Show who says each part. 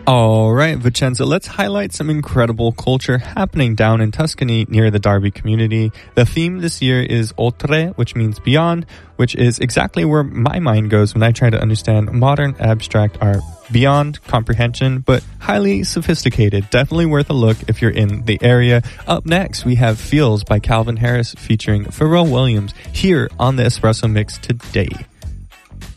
Speaker 1: All right, Vincenzo, let's highlight some incredible culture happening down in Tuscany near the Derby community. The theme this year is oltre, which means beyond, which is exactly where my mind goes when I try to understand modern abstract art. Beyond comprehension, but highly sophisticated. Definitely worth a look if you're in the area. Up next, we have Feels by Calvin Harris featuring Pharrell Williams here on the Espresso Mix today.